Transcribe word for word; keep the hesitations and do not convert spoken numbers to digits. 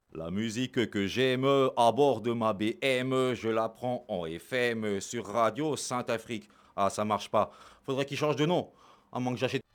La musique que j'aime à bord de ma B M, je la prends en F M sur Radio Saint-Afrique. Ah, ça marche pas. Faudrait qu'il change de nom. À moins que j'achète